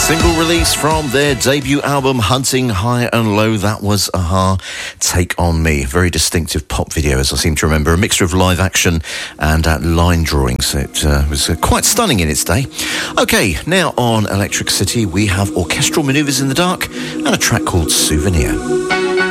Single release from their debut album, Hunting High and Low. That was a-ha, Take On Me. Very distinctive pop video, as I seem to remember. A mixture of live action and line drawings. It was quite stunning in its day. OK, now on Electric City, we have Orchestral Manoeuvres in the Dark and a track called Souvenir.